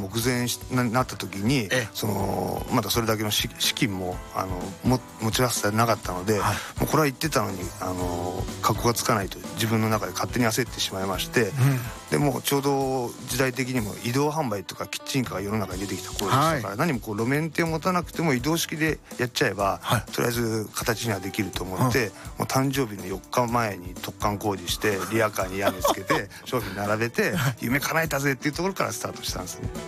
目前になった時にまだそれだけの資金も持ち合わせてなかったので、もうこれは言ってたのに格好がつかないと自分の中で勝手に焦ってしまいまして、でもちょうど時代的にも移動販売とかキッチンカーが世の中に出てきた頃でしたから、何もこう路面店を持たなくても移動式でやっちゃえば、とりあえず形にはできると思って、もう誕生日の4日前に突貫工事してリヤカーに屋根つけて商品並べて夢叶えたぜっていうところからスタートしたんですね。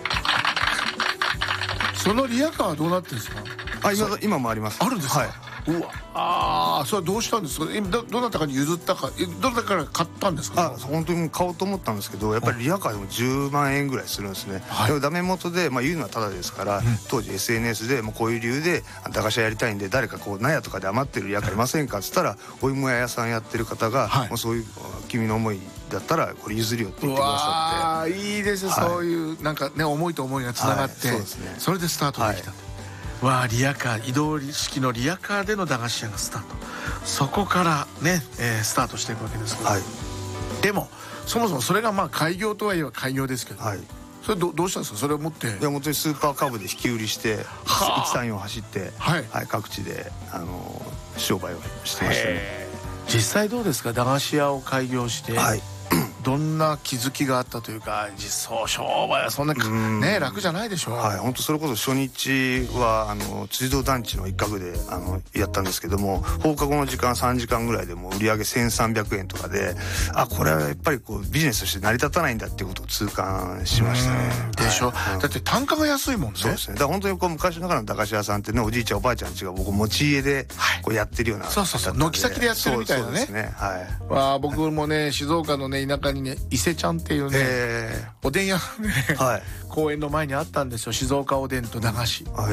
そのリヤカーはどうなってるんですか？ 今もあります。 あるんですか？うわ、それはどうしたんですか？どなたかに譲ったか、どなたから買ったんですか？ 本当に買おうと思ったんですけど、やっぱりリヤカーでも10万円ぐらいするんですね。でもダメ元で、言うのはタダですから、当時 SNS でもうこういう理由で駄菓子屋やりたいんで、誰かこう納屋とかで余ってるリヤカーいませんかっつったら、お芋屋さんやってる方が、もうそういう君の思いだったらこれ譲るよって言ってくださって。 いいですよ、そういうなんかね、思いと思いがつながって、それでスタートできた。リヤカー、移動式のリヤカーでの駄菓子屋がスタート、そこからね、スタートしていくわけですけど、でもそもそもそれが開業とはいえば開業ですけど、それどうしたんですか？それを持って。 いや、本当にスーパーカブで引き売りして134走って、各地で商売をしてましたね。 実際どうですか？駄菓子屋を開業して、どんな気づきがあったというか、実装商売はそんなね楽じゃないでしょう。 本当それこそ初日は辻堂団地の一角でやったんですけども、放課後の時間3時間ぐらいでもう売り上げ1300円とかで、これはやっぱりこうビジネスとして成り立たないんだっていうことを痛感しましたね。 でしょ、だって単価が安いもんね。 そうですね。だから本当にこう昔ながらの駄菓子屋さんってね、おじいちゃんおばあちゃんちが僕持ち家でこうやってるような、 そう軒先でやってるみたいなね。 そうですね。 僕もね、静岡のね田舎にね、伊勢ちゃんっていうね、おでん屋でね、公園の前にあったんですよ、静岡おでんと駄菓子。もう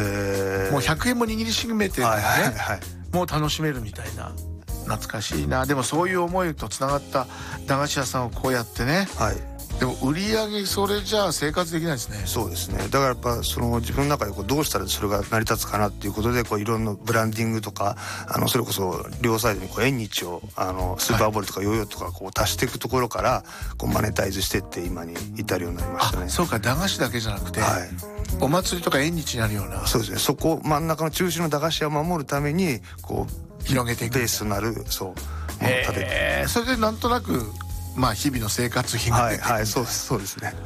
100円も握りしめてるからね、もう楽しめるみたいな。懐かしいな。でもそういう思いとつながった駄菓子屋さんをこうやってね、でも売り上げそれじゃあ生活できないですね。 そうですね。だからやっぱ自分の中でどうしたらそれが成り立つかなっていうことで、いろんなブランディングとかそれこそ両サイドに縁日をスーパーボールとかヨーヨーとか足していくところからマネタイズしてって今に至るようになりましたね。 そうか、駄菓子だけじゃなくて、お祭りとか縁日になるような。 そうですね。そこ真ん中の中心の駄菓子屋を守るために広げていくベースになる立てて、 それでなんとなく日々の生活費が出てくる。 そうですね。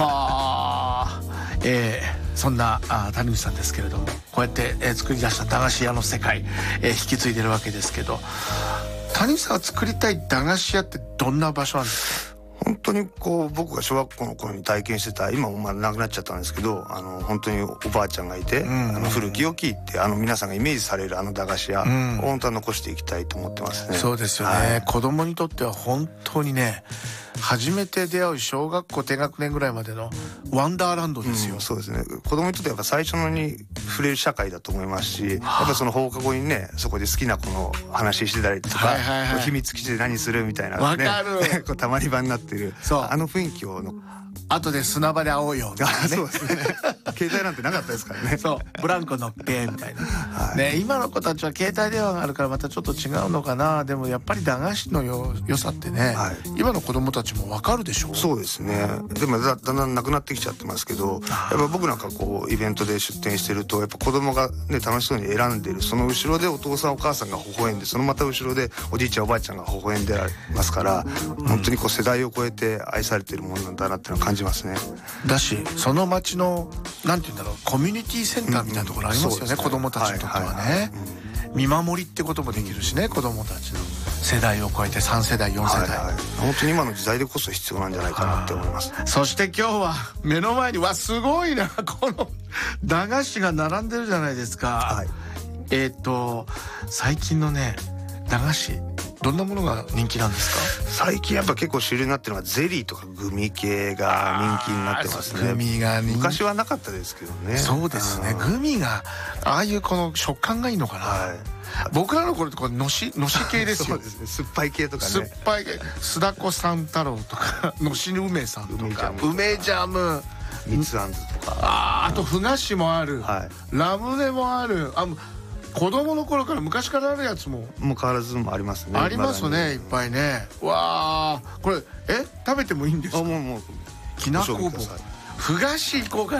そんな谷口さんですけれども、こうやって作り出した駄菓子屋の世界、引き継いでるわけですけど、谷口さんが作りたい駄菓子屋ってどんな場所なんですか？ 本当に僕が小学校の頃に体験してた、今もなくなっちゃったんですけど、本当におばあちゃんがいて、古き良きって皆さんがイメージされる駄菓子屋を本当は残していきたいと思ってますね。 そうですよね。子供にとっては本当にね、初めて出会う小学校低学年ぐらいまでのワンダーランドですよ。 そうですね。子供にとってやっぱ最初のに触れる社会だと思いますし、やっぱその放課後にね、そこで好きな子の話してたりとか、秘密基地で何するみたいなね、 わかるたまり場になってる雰囲気を後で砂場で会おうよみたいなね。 そうですね。携帯なんてなかったですからね。 ブランコ乗っけみたいな、ね。今の子たちは携帯電話があるからまたちょっと違うのかな。でもやっぱり駄菓子の良さってね、今の子供たちも分かるでしょう。 そうですね。でもだんだんなくなってきちゃってますけど、やっぱ僕なんかイベントで出店してると、やっぱ子供がね楽しそうに選んでるその後ろでお父さんお母さんが微笑んで、そのまた後ろでおじいちゃんおばあちゃんが微笑んでますから、本当に世代を超えて愛されてるものなんだなっていうのを感じますね。 だし、その町のなんていうんだろう、コミュニティセンターみたいなところありますよね。子供たちにとってはね、見守りってこともできるしね、子供たちの世代を超えて3世代4世代、 本当に今の時代でこそ必要なんじゃないかなって思います。 そして今日は目の前にすごいな、この駄菓子が並んでるじゃないですか。最近のね駄菓子、どんなものが人気なんですか？ 最近やっぱ結構主流になってるのはゼリーとかグミ系が人気になってますね。 グミが昔はなかったですけどね。 そうですね。グミがああいうこの食感がいいのかな。僕らの頃ってのし系ですよ。 そうですね。酸っぱい系とかね。 酸っぱい系、須田子さん太郎とかのし梅さんとか梅ジャム、 みつあんずとか、 あとふ菓子もある、ラムネもある。子供の頃から昔からあるやつも変わらずもありますね。 ありますね、いっぱいね。わあ、これ食べてもいいんですか？ もうきなこ棒、ふ菓子いこうかな。